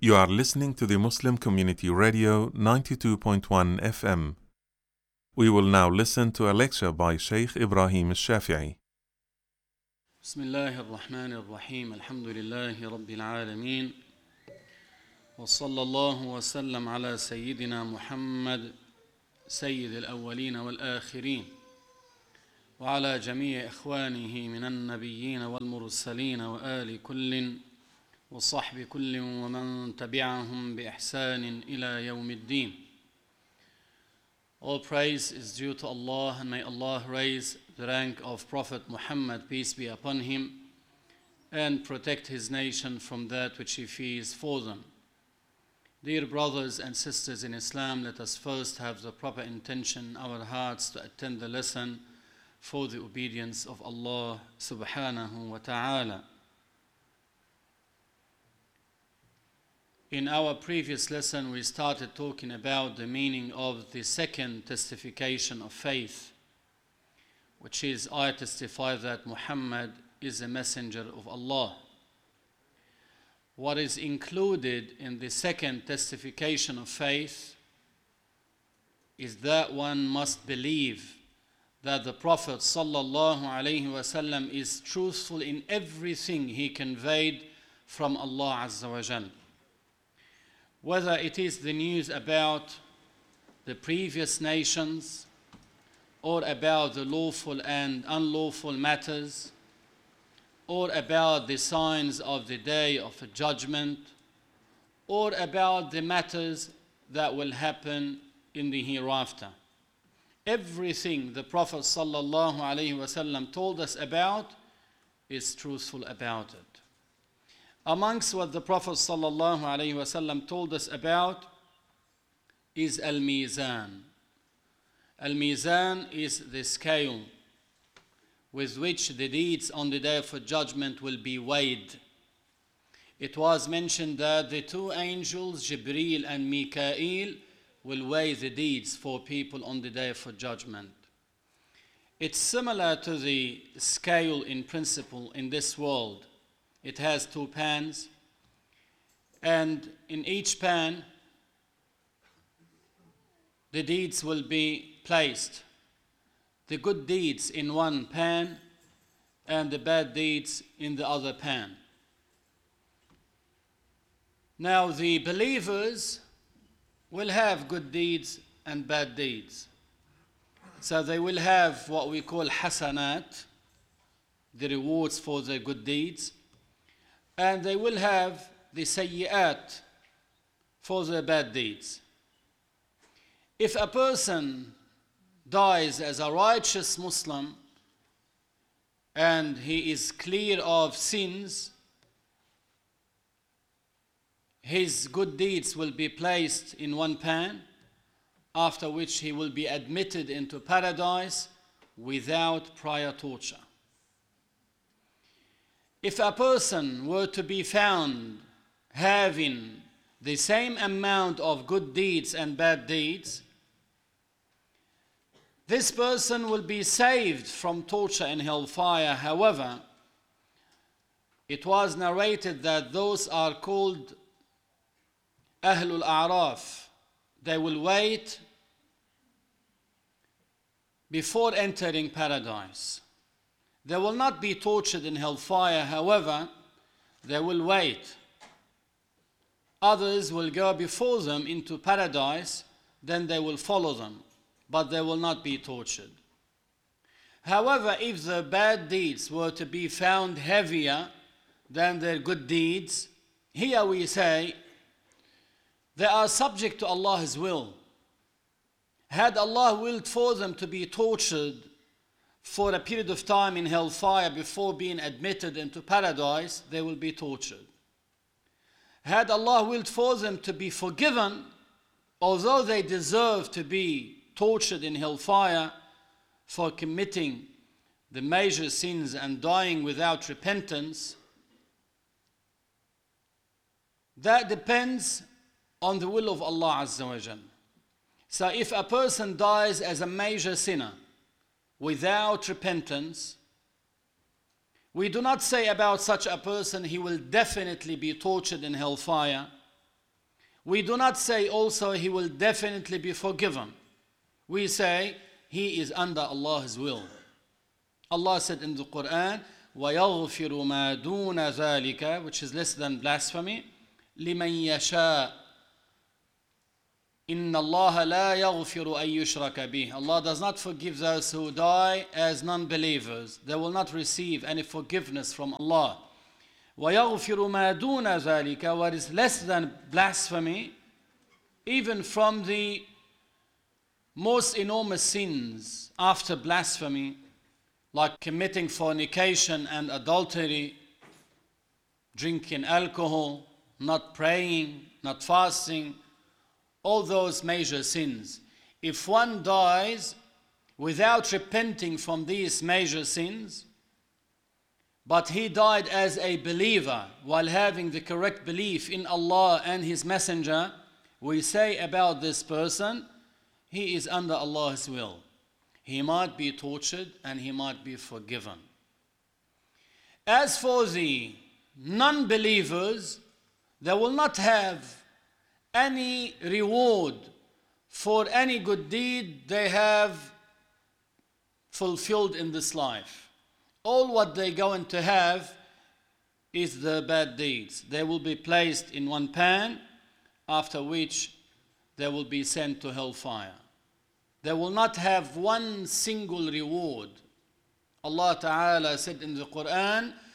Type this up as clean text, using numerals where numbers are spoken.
You are listening to the Muslim Community Radio 92.1 FM. We will now listen to a lecture by Sheikh Ibrahim al-Shafi'i. بسم الله الرحمن الرحيم الحمد لله رب العالمين وصلى الله وسلم على سيدنا محمد سيد الأولين والآخرين وعلى جميع إخوانه من النبيين والمرسلين وآل كل وصحب كل ومن تبعهم بإحسان إلى يوم الدين. All praise is due to Allah, and may Allah raise the rank of Prophet Muhammad, peace be upon him, and protect his nation from that which he fears for them. Dear brothers and sisters in Islam, let us first have the proper intention in our hearts to attend the lesson for the obedience of Allah subhanahu wa ta'ala. In our previous lesson, we started talking about the meaning of the second testification of faith, which is, I testify that Muhammad is a messenger of Allah. What is included in the second testification of faith is that one must believe that the Prophet sallallahu alaihi wasallam is truthful in everything he conveyed from Allah Azza wa Jal. Whether it is the news about the previous nations or about the lawful and unlawful matters, or about the signs of the day of judgment, or about the matters that will happen in the hereafter. Everything the Prophet sallallahu alaihi wasallam told us about is truthful about it. Amongst what the Prophet sallallahu alaihi wasallam told us about is al-mizan. Al-mizan is the scale with which the deeds on the day of judgment will be weighed. It was mentioned that the two angels, Jibreel and Mikael, will weigh the deeds for people on the day of judgment. It's similar to the scale in principle in this world. It has two pans, and in each pan, the deeds will be placed. The good deeds in one pan and the bad deeds in the other pan. Now, the believers will have good deeds and bad deeds. So they will have what we call hasanat, the rewards for their good deeds, and they will have the sayyi'at for their bad deeds. If a person dies as a righteous Muslim and he is clear of sins, his good deeds will be placed in one pan, after which he will be admitted into paradise without prior torture. If a person were to be found having the same amount of good deeds and bad deeds, this person will be saved from torture in hellfire. However, it was narrated that those are called Ahlul A'raf. They will wait before entering paradise. They will not be tortured in hellfire. However, they will wait. Others will go before them into paradise, then they will follow them, but they will not be tortured. However, if the bad deeds were to be found heavier than their good deeds, here we say they are subject to Allah's will. Had Allah willed for them to be tortured for a period of time in hellfire before being admitted into paradise, they will be tortured. Had Allah willed for them to be forgiven, although they deserve to be tortured in hellfire for committing the major sins and dying without repentance, that depends on the will of Allah Azza wa Jal. So if a person dies as a major sinner without repentance, we do not say about such a person he will definitely be tortured in hellfire, We do not say also he will definitely be forgiven. We say he is under Allah's will. Allah said in the Quran, وَيَغْفِرُ مَا دُونَ ذَلِكَ, which is less than blasphemy, لِمَنْ يَشَاءُ إِنَّ اللَّهَ لَا يَغْفِرُ أَن يُشْرَكَ بِهِ. Allah does not forgive those who die as non-believers. They will not receive any forgiveness from Allah. وَيَغْفِرُ مَا دُونَ ذَلِكَ, what is less than blasphemy, even from the most enormous sins after blasphemy, like committing fornication and adultery, drinking alcohol, not praying, not fasting, all those major sins. If one dies without repenting from these major sins, but he died as a believer while having the correct belief in Allah and His Messenger, we say about this person, he is under Allah's will. He might be tortured and he might be forgiven. As for the non-believers, they will not have any reward for any good deed they have fulfilled in this life. All what they're going to have is the bad deeds. They will be placed in one pan, after which they will be sent to hellfire. They will not have one single reward. Allah Ta'ala said in the Quran,